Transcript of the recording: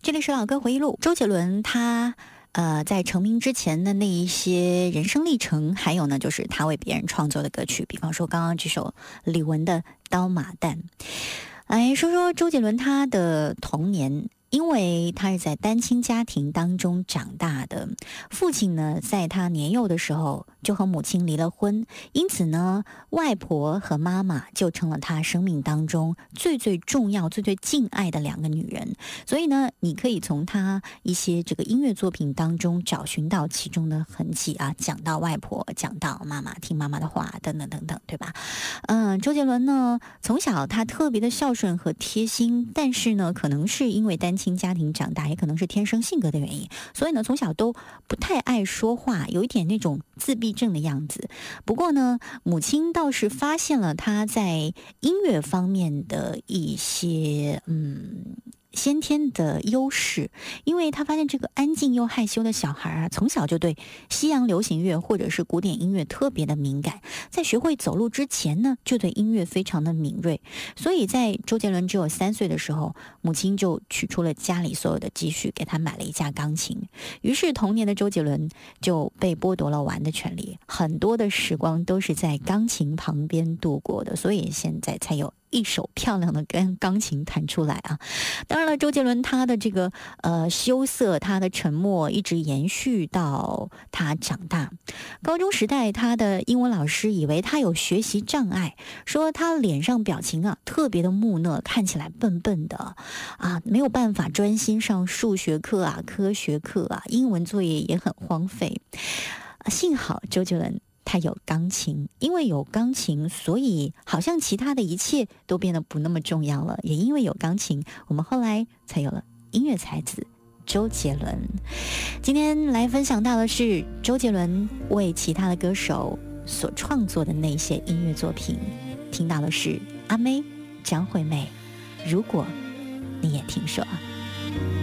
这里是老歌回忆录。周杰伦他在成名之前的那一些人生历程，还有呢就是他为别人创作的歌曲，比方说刚刚这首李玟的《刀马旦》。来说说周杰伦他的童年。因为他是在单亲家庭当中长大的，父亲呢在他年幼的时候就和母亲离了婚，因此呢外婆和妈妈就成了他生命当中最重要最敬爱的两个女人。所以呢你可以从他一些这个音乐作品当中找寻到其中的痕迹啊，讲到外婆，讲到妈妈，听妈妈的话等等等等，对吧？周杰伦呢从小他特别的孝顺和贴心，但是呢可能是因为单亲家庭长大，也可能是天生性格的原因，所以呢从小都不太爱说话，有一点那种自闭症的样子。不过呢母亲倒是发现了他在音乐方面的一些先天的优势，因为他发现这个安静又害羞的小孩啊，从小就对西洋流行乐或者是古典音乐特别的敏感，在学会走路之前呢，就对音乐非常的敏锐。所以在周杰伦只有3岁的时候，母亲就取出了家里所有的积蓄，给他买了一架钢琴。于是童年的周杰伦就被剥夺了玩的权利，很多的时光都是在钢琴旁边度过的，所以现在才有一手漂亮的钢琴弹出来啊！当然了，周杰伦他的这个羞涩，他的沉默一直延续到他长大。高中时代，他的英文老师以为他有学习障碍，说他脸上表情啊特别的木讷，看起来笨笨的啊，没有办法专心上数学课啊、科学课啊，英文作业也很荒废。幸好周杰伦他有钢琴，因为有钢琴，所以好像其他的一切都变得不那么重要了。也因为有钢琴，我们后来才有了音乐才子周杰伦。今天来分享到的是周杰伦为其他的歌手所创作的那些音乐作品，听到的是阿妹、张惠妹，如果你也听说。